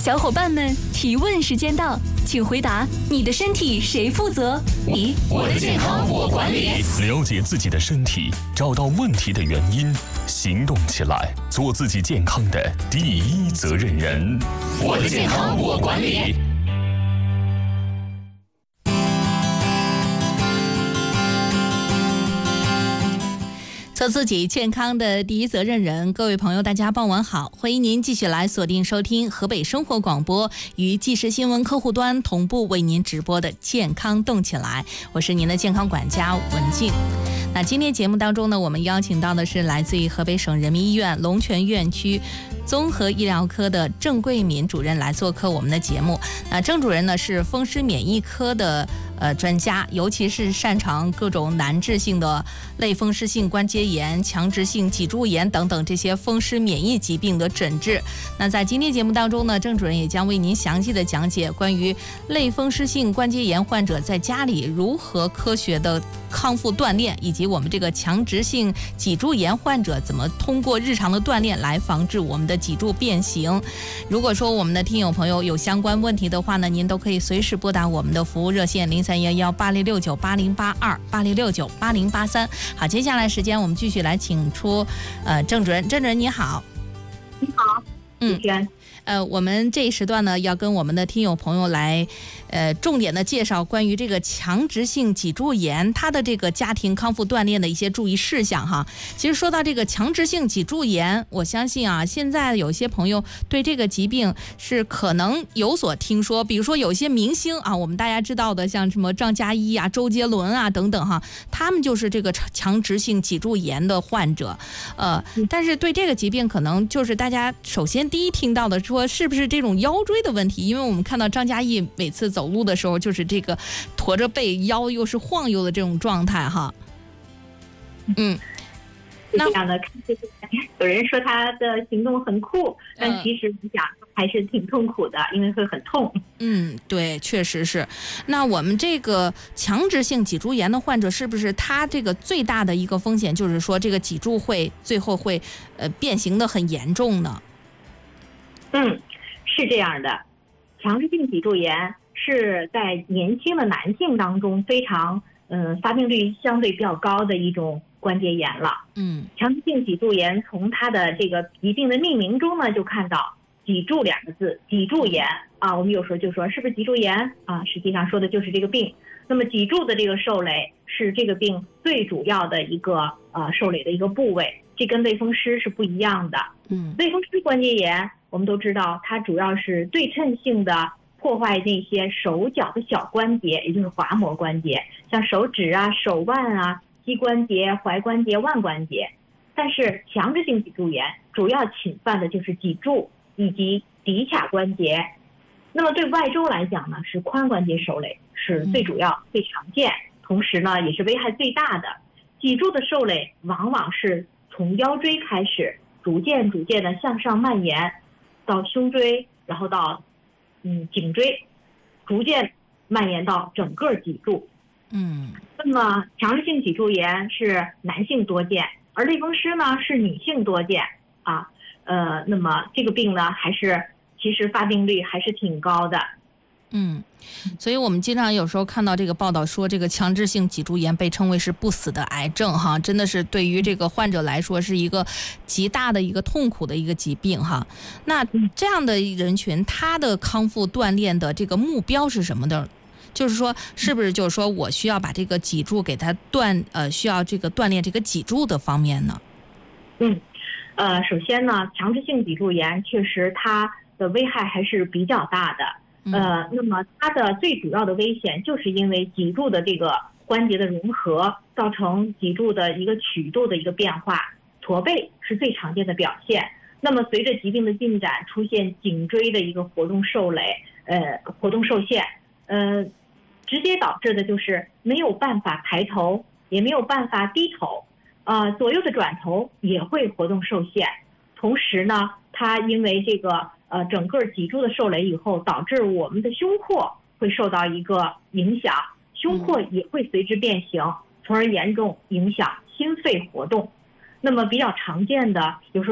小伙伴们，提问时间到，请回答：你的身体谁负责？ 我的健康我管理。了解自己的身体，找到问题的原因，行动起来，做自己健康的第一责任人。我的健康我管理。 做自己健康的第一责任人，各位朋友大家傍晚好，欢迎您继续来锁定收听河北生活广播与即时新闻客户端同步为您直播的健康动起来，我是您的健康管家文静。那今天节目当中呢，我们邀请到的是来自于河北省人民医院龙泉院区综合医疗科的郑桂敏主任来做客我们的节目。那郑主任呢是风湿免疫科的专家，尤其是擅长各种难治性的类风湿性关节炎、强直性脊柱炎等等这些风湿免疫疾病的诊治。那在今天节目当中呢，郑主任也将为您详细的讲解关于类风湿性关节炎患者在家里如何科学的康复锻炼，以及我们这个强直性脊柱炎患者怎么通过日常的锻炼来防治我们的脊柱变形。如果说我们的听友朋友有相关问题的话呢，您都可以随时拨打我们的服务热线031180698083，好，接下来时间我们继续来请出郑主任。郑主任你好。 你好。 我们这一时段呢，要跟我们的听友朋友来重点的介绍关于这个强直性脊柱炎它的这个家庭康复锻炼的一些注意事项哈。其实说到这个强直性脊柱炎，我相信啊，现在有些朋友对这个疾病是可能有所听说，比如说有些明星啊，我们大家知道的，像什么张嘉译啊、周杰伦啊等等哈，他们就是这个强直性脊柱炎的患者。但是对这个疾病，可能就是大家首先第一听到的说是不是这种腰椎的问题？因为我们看到张嘉译每次走路的时候，就是这个驼着背，腰又是晃悠的这种状态哈。 这样的，有人说他的行动很酷，但其实你想还是挺痛苦的，因为会很痛。 对，确实是。那我们这个强直性脊柱炎的患者，是不是他这个最大的一个风险就是说这个脊柱最后会变形的很严重呢？ 是这样的，强直性脊柱炎是在年轻的男性当中非常发病率相对比较高的一种关节炎了。强直性脊柱炎从它的这个疾病的命名中呢，就看到脊柱两个字，脊柱炎啊，我们有时候就说是不是脊柱炎啊，实际上说的就是这个病。那么脊柱的这个受累是这个病最主要的一个受累的一个部位，这跟类风湿是不一样的。类风湿关节炎我们都知道，它主要是对称性的破坏那些手脚的小关节，也就是滑膜关节，像手指啊、手腕啊、膝关节、踝关节、腕关节。但是强直性脊柱炎主要侵犯的就是脊柱以及骶髂关节。那么对外周来讲呢，是髋关节受累是最主要、最常见，同时呢也是危害最大的。脊柱的受累往往是从腰椎开始，逐渐的向上蔓延到胸椎，然后到颈椎，逐渐蔓延到整个脊柱。那么强直性脊柱炎是男性多见，而类风湿呢是女性多见啊。那么这个病呢，其实发病率还是挺高的。 所以我们经常有时候看到这个报道说，这个强直性脊柱炎被称为是不死的癌症哈，真的是对于这个患者来说是一个极大的一个痛苦的一个疾病哈。那这样的人群，他的康复锻炼的这个目标是什么的？就是说，是不是就是说我需要把这个脊柱给他需要这个锻炼这个脊柱的方面呢？ 首先呢，强直性脊柱炎确实它的危害还是比较大的。那么它的最主要的危险就是因为脊柱的这个关节的融合，造成脊柱的一个曲度的一个变化，驼背是最常见的表现。那么随着疾病的进展，出现颈椎的一个活动受累，活动受限，直接导致的就是没有办法抬头，也没有办法低头，左右的转头也会活动受限。同时呢，它因为这个整个脊柱的受累以后，导致我们的胸廓会受到一个影响，胸廓也会随之变形，从而严重影响心肺活动。那么比较常见的有时候